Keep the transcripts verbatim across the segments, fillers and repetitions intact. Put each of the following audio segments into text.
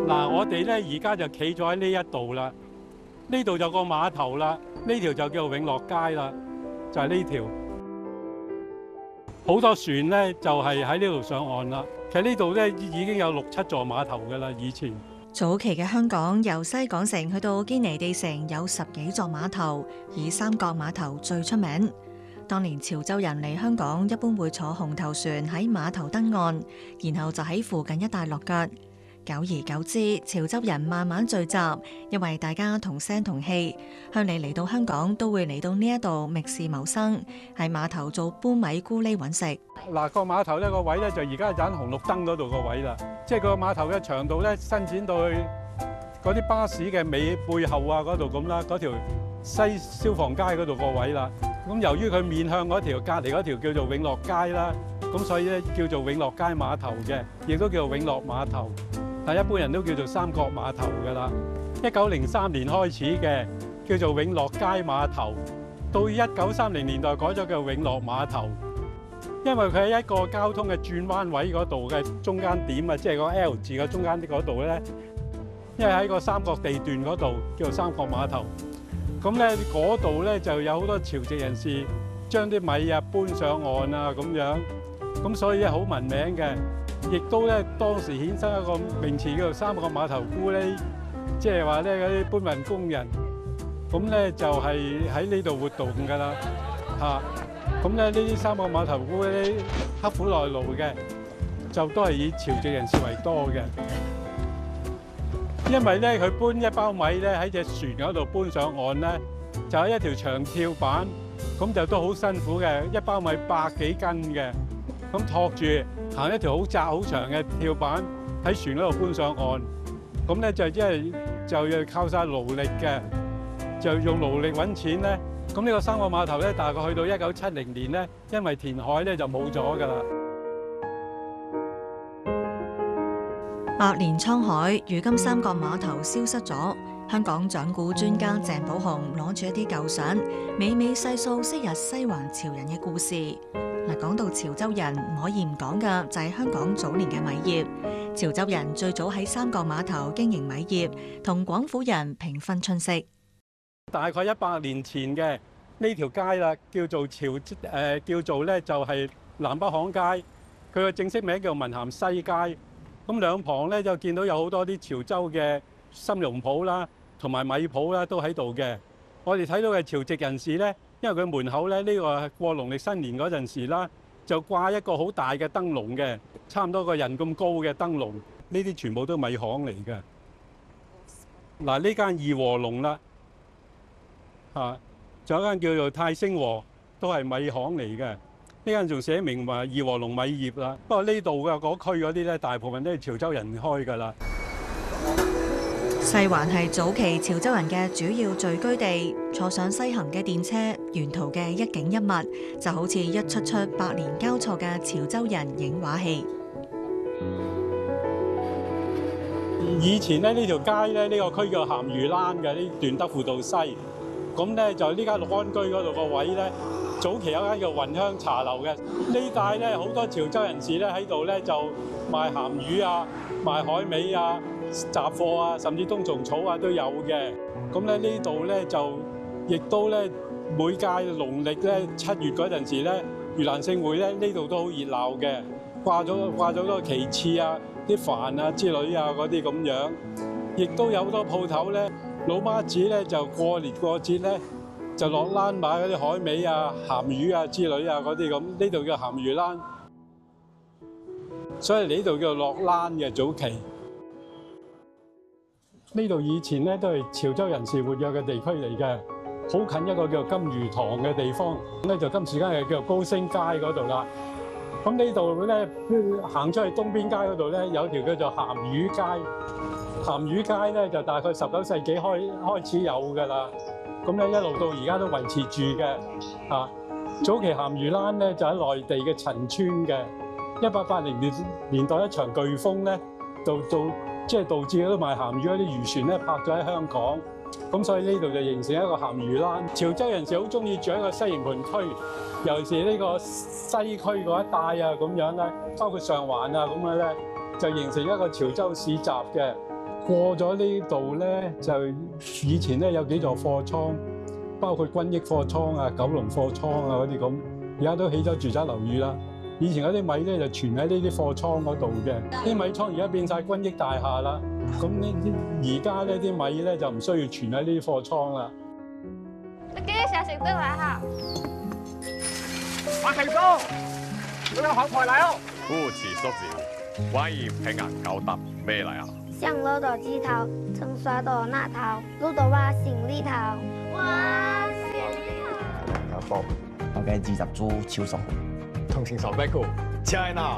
嗱，我哋咧而家就企咗喺呢一度啦，呢度就個碼頭啦，呢條就叫做永樂街啦，就係呢條。好多船咧就係喺呢度上岸啦。其實呢度咧已經有六七座碼頭㗎啦，以前。 早期嘅香港由西港城去到堅尼地城有十幾座碼頭，以三角碼頭最出名。當年潮州人嚟香港一般會坐紅頭船喺碼頭登岸，然後就喺附近一帶落腳。久而久之，潮州人慢慢聚集，因為大家同聲同氣，鄉里嚟到香港都會嚟到呢一度覓事謀生，喺碼頭做搬米咕喱揾食。 嗱，個碼頭呢個位咧就而家就喺紅綠燈嗰度個位啦，即係個碼頭嘅長度咧伸展到去嗰啲巴士嘅尾背後啊嗰度咁啦，嗰條西消防街嗰度個位啦。咁由於佢面向嗰條隔離嗰條叫做永樂街啦，咁所以咧叫做永樂街碼頭嘅，亦都叫做永樂碼頭。但一般人都叫做三角碼頭㗎啦。一九零三年開始嘅叫做永樂街碼頭，到一九三零年代改咗叫永樂碼頭，因為佢喺一個交通嘅轉彎位嗰度嘅中間點啊，即係個 L 字嘅中間啲嗰度咧，因為喺個三角地段嗰度叫做三角碼頭。咁咧嗰度咧就有好多潮籍人士將啲米啊搬上岸啊咁樣，咁所以咧好聞名嘅。亦都咧當時衍生一個名詞叫做三角碼頭咕喱，即係話咧嗰啲搬運工人，咁咧就係喺呢度活動㗎啦嚇。咁咧呢啲三角碼頭咕喱刻苦耐勞嘅，就都係以潮籍人士為多嘅。因為咧佢搬一包米咧喺隻船嗰度搬上岸咧，就係一條長跳板，咁就都好辛苦嘅，一包米百幾斤嘅，咁托住行一條好窄好長嘅跳板喺船嗰度搬上岸，咁咧就即係就要靠晒勞力嘅，就用勞力揾錢咧。咁呢個三角碼頭咧，大概去到一九七零年咧，因為填海咧就冇咗㗎啦。 百年滄海，如今三角碼頭消失咗。香港掌故專家鄭寶雄攞住一啲舊相，娓娓細數昔日西環潮人嘅故事。嗱，講到潮州人，唔可以唔講嘅就係香港早年嘅米業。潮州人最早喺三角碼頭經營米業，同廣府人平分春色。 大概一百年前嘅呢條街啦，叫做潮誒、呃，叫做咧就係南北巷街。佢嘅正式名叫文咸西街。咁兩旁咧就見到有好多啲潮州嘅參茸鋪啦，同埋米鋪啦，都喺度嘅。我哋睇到嘅潮籍人士咧，因為佢門口咧呢、呢個過農曆新年嗰陣時啦，就掛一個好大嘅燈籠嘅，差唔多個人咁高嘅燈籠。呢啲全部都米行嚟嘅。嗱，呢間義和龍啦，嚇，仲有一間叫做泰星和，都係米行嚟嘅。呢間仲寫明話義和龍米業啦。不過呢度嘅嗰區嗰啲咧，大部分都係潮州人開㗎啦。 西環係早期潮州人嘅主要聚居地，坐上西行嘅電車，沿途嘅一景一物就好似一出出百年交錯嘅潮州人影畫戲。 以前咧呢條街咧呢、呢個區叫鹹魚欄嘅，呢段德輔道西。咁咧就呢間六安居嗰度個位咧，早期有間叫雲香茶樓嘅。呢帶咧好多潮州人士咧喺度咧就賣鹹魚啊、賣海味啊、雜貨啊，甚至冬蟲草啊都有嘅。咁咧呢度咧就亦都咧每屆農曆咧七月嗰陣時咧，盂蘭勝會咧呢度都好熱鬧嘅，掛咗掛咗好多旗幟啊、啲帆啊之類啊嗰啲咁樣，亦都有好多鋪頭咧。老媽子咧就過年過節咧就落欄買嗰啲海味啊、鹹魚啊之類啊嗰啲咁，呢度叫鹹魚欄，所以呢度叫落欄嘅早期。呢度以前咧都係潮州人士活躍嘅地區嚟嘅，好近一個叫金魚塘嘅地方，咁咧就今時間係叫做高升街嗰度啦。咁呢度咧行出去東邊街嗰度咧有條叫做鹹魚街。鹹魚街咧就大概十九世紀開開始有㗎啦，咁咧一路到而家都維持住嘅。啊，早期鹹魚欄咧就喺內地嘅陳村嘅，一八八零年年代一場颶風咧，就導即係導致嗰啲賣鹹魚嗰啲漁船咧泊咗喺香港，咁所以呢度就形成一個鹹魚欄。潮州人士好中意住喺個西營盤區，尤其是呢個西區嗰一帶啊咁樣咧，包括上環啊咁樣咧，就形成一個潮州市集嘅。 過咗呢度咧，就以前咧有幾座貨倉，包括軍益貨倉啊、九龍貨倉啊嗰啲咁，而家都起咗住宅樓宇啦。以前嗰啲米咧就存喺呢啲貨倉嗰度嘅，啲米倉而家變晒軍益大廈啦。咁呢而家呢啲米咧就唔需要存喺呢啲貨倉啦。 你幾時食得嚟嚇？ 馬成哥，你有好台嚟哦！ 夫慈叔字，關於平安九搭咩嚟啊？ 上樓到枝頭，曾刷到那頭，路到話行李頭。哇！ 阿波， 我嘅自習組超熟。 同情受逼酷 ，China。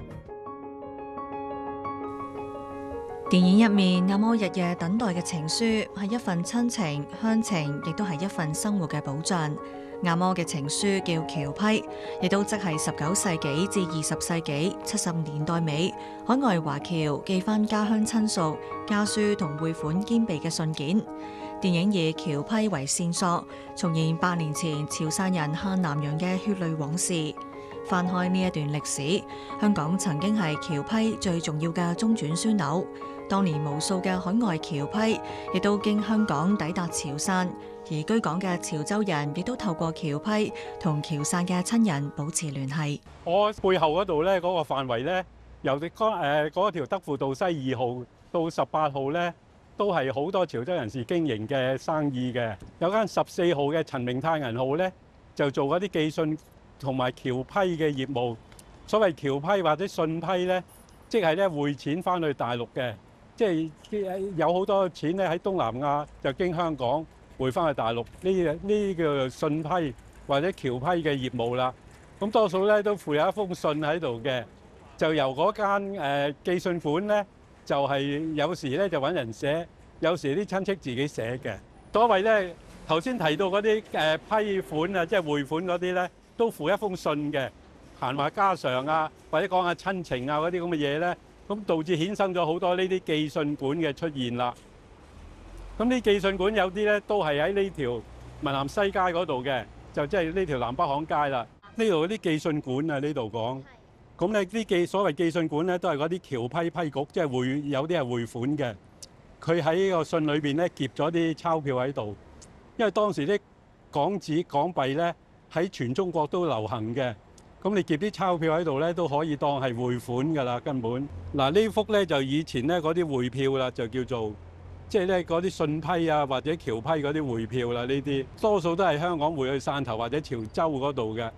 電影入面，阿摩日夜等待嘅情書係一份親情、鄉情，亦都係一份生活嘅保障。阿摩嘅情書叫僑批，亦都即係十九世紀至二十世紀七十年代尾海外華僑寄翻家鄉親屬家書同匯款兼備嘅信件。電影以僑批為線索，重現百年前潮汕人下南洋嘅血淚往事。翻開呢一段歷史，香港曾經係僑批最重要嘅中轉樞紐。當年無數嘅海外僑批亦都經香港抵達潮汕，而居港嘅潮州人亦都透過僑批同潮汕嘅親人保持聯繫。 我背後嗰度咧，嗰個範圍咧，由啲誒嗰條德輔道西二號到十八號咧，都係好多潮州人士經營嘅生意嘅。有間十四號嘅陳明泰銀號咧，就做嗰啲寄信同埋僑批嘅業務。所謂僑批或者信批咧，即係咧匯錢翻去大陸嘅。即係有好多錢咧喺東南亞就經香港匯翻去大陸，呢呢個信批或者僑批嘅業務啦。咁多數咧都附有一封信喺度嘅，就由嗰間誒寄信館咧，就係有時咧就揾人寫，有時啲親戚自己寫嘅。所謂咧頭先提到嗰啲誒批款啊，即係匯款嗰啲咧，都附一封信嘅，閒話家常啊，或者講下親情啊嗰啲咁嘅嘢咧。咁導致衍生咗好多呢啲寄信館嘅出現啦。咁呢寄信館有啲咧都係喺呢條文南西街嗰度嘅，就即係呢條南北行街啦。呢度嗰啲寄信館啊，呢度講。咁咧啲寄所謂寄信館咧，都係嗰啲僑批批局，即係匯有啲係匯款嘅。佢喺個信裏邊咧夾咗啲鈔票喺度，因為當時啲港紙港幣咧喺全中國都流行嘅。咁你夾啲鈔票喺度咧，都可以當係匯款㗎啦，根本。嗱呢幅咧就以前咧嗰啲匯票啦，就叫做即係咧嗰啲信批啊或者僑批嗰啲匯票啦，呢啲多數都係香港匯去汕頭或者潮州嗰度嘅。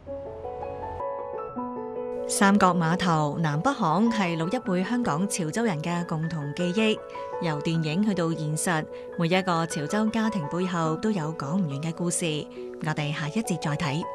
三角碼頭南北行係老一輩香港潮州人嘅共同記憶，由電影去到現實，每一個潮州家庭背後都有講唔完嘅故事。我哋下一節再睇。